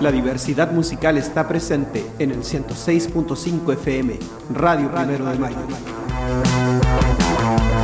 La diversidad musical está presente en el 106.5 FM, Radio Primero de Mayo.